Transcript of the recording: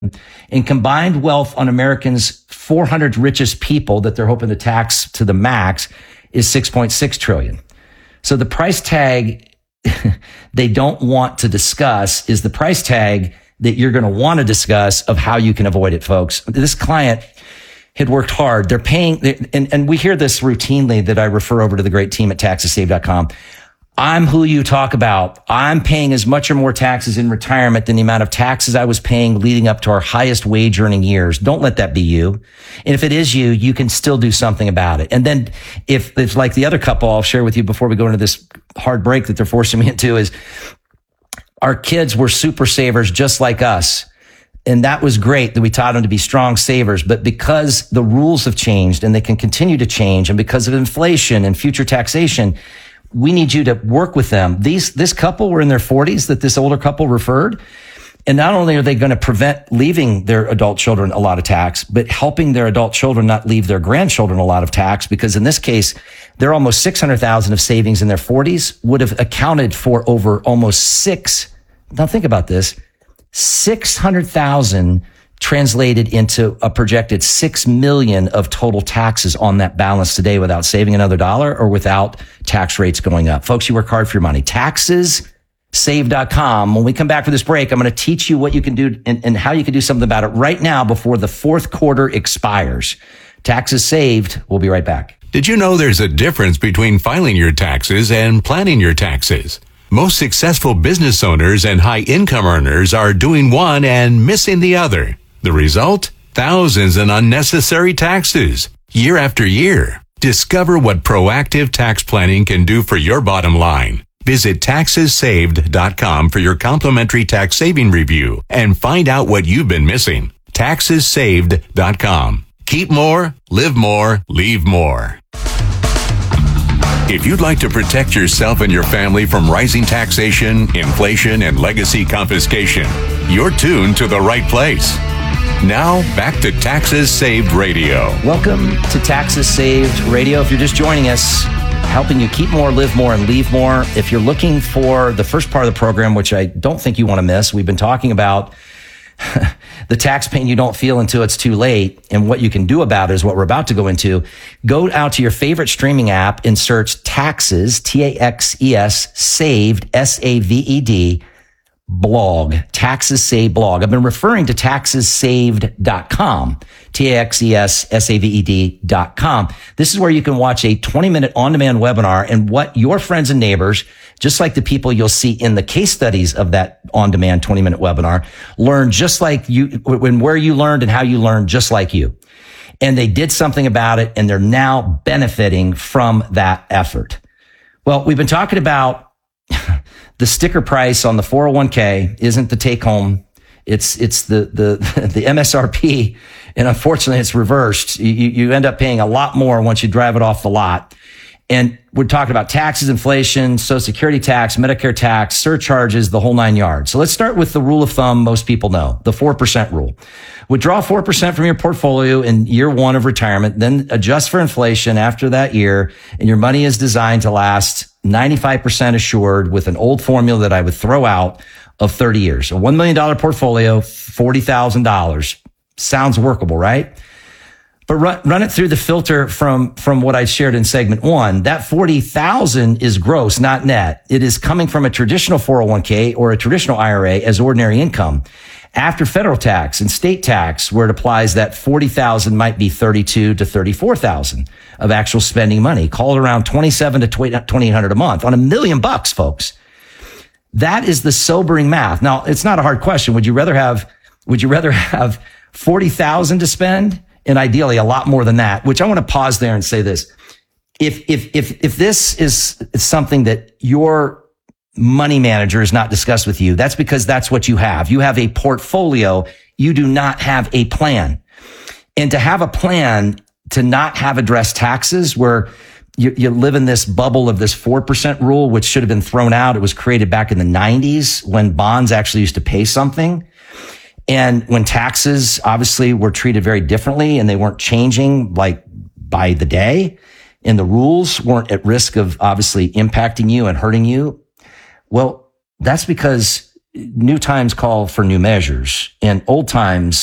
and combined wealth on Americans' 400 richest people that they're hoping to tax to the max is 6.6 trillion. So the price tag they don't want to discuss is the price tag that you're going to want to discuss of how you can avoid it, folks. This client had worked hard. They're paying, and we hear this routinely that I refer over to the great team at taxessaved.com. I'm who you talk about. I'm paying as much or more taxes in retirement than the amount of taxes I was paying leading up to our highest wage earning years. Don't let that be you. And if it is you, you can still do something about it. And then if it's like the other couple I'll share with you before we go into this hard break that they're forcing me into is our kids were super savers just like us. And that was great that we taught them to be strong savers. But because the rules have changed and they can continue to change, and because of inflation and future taxation, we need you to work with them. This couple were in their 40s that this older couple referred. And not only are they going to prevent leaving their adult children a lot of tax, but helping their adult children not leave their grandchildren a lot of tax, because in this case, they're almost 600,000 of savings in their 40s would have accounted for over almost now think about this, 600,000 translated into a projected 6 million of total taxes on that balance today without saving another dollar or without tax rates going up. Folks, you work hard for your money. Taxessaved.com. When we come back for this break, I'm going to teach you what you can do and how you can do something about it right now before the fourth quarter expires. Taxes Saved. We'll be right back. Did you know there's a difference between filing your taxes and planning your taxes? Most successful business owners and high income earners are doing one and missing the other. The result? Thousands in unnecessary taxes, year after year. Discover what proactive tax planning can do for your bottom line. Visit taxessaved.com for your complimentary tax saving review and find out what you've been missing. Taxessaved.com. Keep more, live more, leave more. If you'd like to protect yourself and your family from rising taxation, inflation, and legacy confiscation, you're tuned to the right place. Now, back to Taxes Saved Radio. Welcome to Taxes Saved Radio. If you're just joining us, helping you keep more, live more, and leave more. If you're looking for the first part of the program, which I don't think you want to miss, we've been talking about the tax pain you don't feel until it's too late, and what you can do about it is what we're about to go into. Go out to your favorite streaming app and search Taxes, Taxes, Saved, Saved, blog, Taxes Saved blog. I've been referring to taxessaved.com, taxessaved.com. This is where you can watch a 20-minute on-demand webinar and what your friends and neighbors, just like the people you'll see in the case studies of that on-demand 20-minute webinar, learn just like you, where you learned and how you learned just like you. And they did something about it, and they're now benefiting from that effort. Well, we've been talking about the sticker price on the 401k isn't the take home. It's the MSRP. And unfortunately, it's reversed. You end up paying a lot more once you drive it off the lot. And we're talking about taxes, inflation, Social Security tax, Medicare tax, surcharges, the whole 9 yards. So let's start with the rule of thumb most people know, the 4% rule. Withdraw 4% from your portfolio in year one of retirement, then adjust for inflation after that year, and your money is designed to last 95% assured with an old formula that I would throw out of 30 years. A $1 million portfolio, $40,000. Sounds workable, right? But run it through the filter from what I shared in segment one. That 40,000 is gross, not net. It is coming from a traditional 401k or a traditional IRA as ordinary income. After federal tax and state tax, where it applies, that 40,000 might be 32 to 34,000 of actual spending money. Call it around 27 to 2,800 a month on $1 million, folks. That is the sobering math. Now, it's not a hard question. Would you rather have 40,000 to spend? And ideally a lot more than that, which I want to pause there and say this. If this is something that your money manager has not discussed with you, that's because that's what you have. You have a portfolio. You do not have a plan. And to have a plan to not have addressed taxes where you live in this bubble of this 4% rule, which should have been thrown out. It was created back in the 90s when bonds actually used to pay something. And when taxes obviously were treated very differently and they weren't changing like by the day, and the rules weren't at risk of obviously impacting you and hurting you. Well, that's because new times call for new measures, and old times